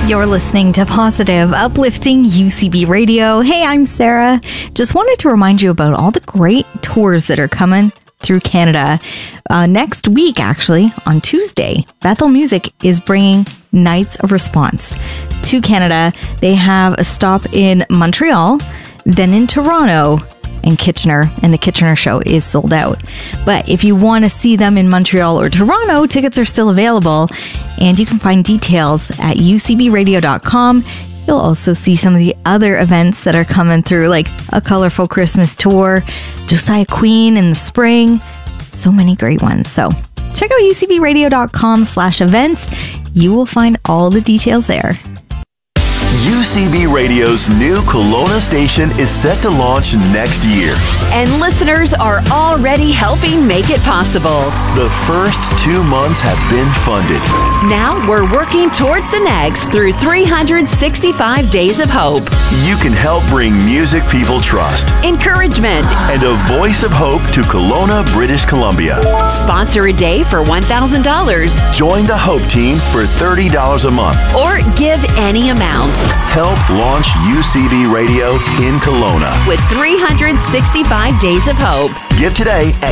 You're listening to Positive, Uplifting UCB Radio. Hey, I'm Sarah. Just wanted to remind you about all the great tours that are coming through Canada. Next week, actually, on Tuesday, Bethel Music is bringing Nights of Response to Canada. They have a stop in Montreal, then in Toronto, and Kitchener, and the Kitchener show is sold out. But if you want to see them in Montreal or Toronto, tickets are still available, and you can find details at ucbradio.com. You'll also see some of the other events that are coming through, like a colorful Christmas tour, Josiah Queen in the spring, so many great ones. So check out ucbradio.com/events. You will find all the details there. UCB Radio's new Kelowna station is set to launch next year. And listeners are already helping make it possible. The first 2 months have been funded. Now we're working towards the next through 365 Days of Hope. You can help bring music people trust, encouragement, and a voice of hope to Kelowna, British Columbia. Sponsor a day for $1,000. Join the Hope team for $30 a month. Or give any amount. Help launch UCB Radio in Kelowna with 365 Days of Hope. Give today at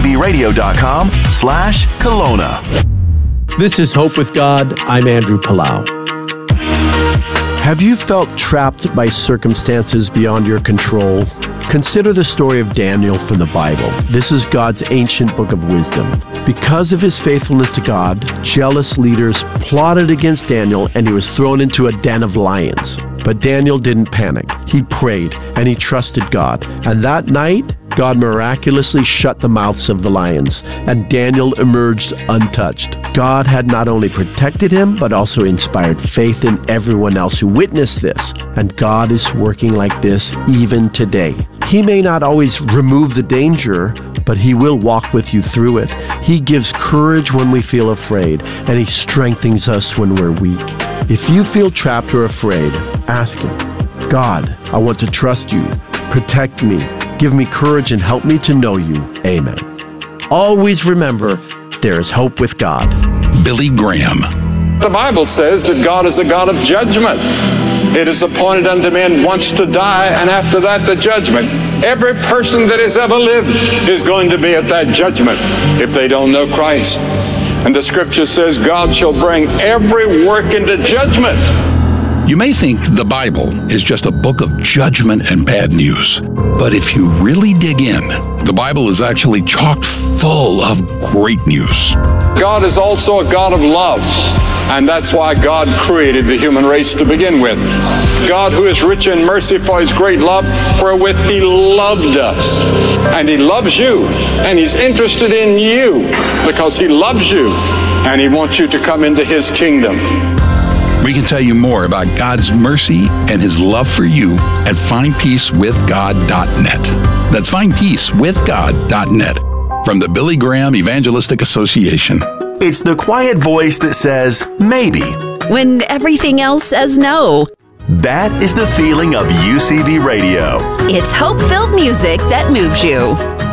ucbradio.com/Kelowna. This is Hope with God. I'm Andrew Palau. Have you felt trapped by circumstances beyond your control? Consider the story of Daniel from the Bible. This is God's ancient book of wisdom. Because of his faithfulness to God, jealous leaders plotted against Daniel, and he was thrown into a den of lions. But Daniel didn't panic. He prayed and he trusted God. And that night, God miraculously shut the mouths of the lions, and Daniel emerged untouched. God had not only protected him, but also inspired faith in everyone else who witnessed this. And God is working like this even today. He may not always remove the danger, but he will walk with you through it. He gives courage when we feel afraid, and he strengthens us when we're weak. If you feel trapped or afraid, ask him, God, I want to trust you. Protect me. Give me courage and help me to know you. Amen. Always remember, there is hope with God. Billy Graham. The Bible says that God is a God of judgment. It is appointed unto men once to die, and after that the judgment. Every person that has ever lived is going to be at that judgment if they don't know Christ. And the scripture says God shall bring every work into judgment. You may think the Bible is just a book of judgment and bad news. But if you really dig in, the Bible is actually chock full of great news. God is also a God of love, and that's why God created the human race to begin with. God, who is rich in mercy for his great love, wherewith he loved us. And he loves you, and he's interested in you because he loves you, and he wants you to come into his kingdom. We can tell you more about God's mercy and his love for you at findpeacewithgod.net. That's findpeacewithgod.net from the Billy Graham Evangelistic Association. It's the quiet voice that says maybe when everything else says no. That is the feeling of UCB Radio. It's hope-filled music that moves you.